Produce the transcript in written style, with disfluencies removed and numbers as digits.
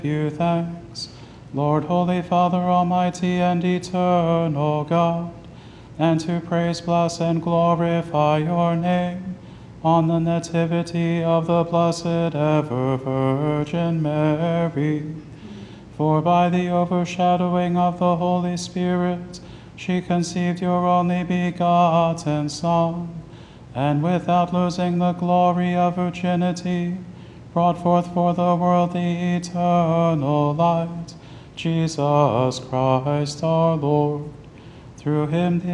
you thanks, Lord, Holy Father, Almighty and eternal God, and to praise, bless, and glorify your name on the nativity of the Blessed Ever Virgin Mary. For by the overshadowing of the Holy Spirit, she conceived your only begotten Son, and without losing the glory of virginity, brought forth for the world the eternal light, Jesus Christ our Lord. Through him the